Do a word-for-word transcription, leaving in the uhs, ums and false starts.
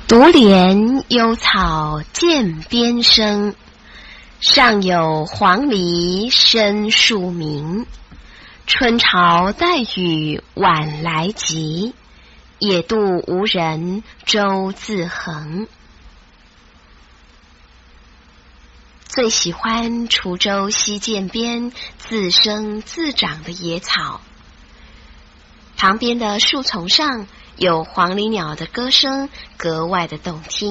独怜幽草涧边生，上有黄鹂深树鸣。春潮带雨晚来急，野渡无人舟自横。最喜欢滁州溪涧边自生自长的野草，旁边的树丛上有黄鹂鸟的歌声，格外的动听。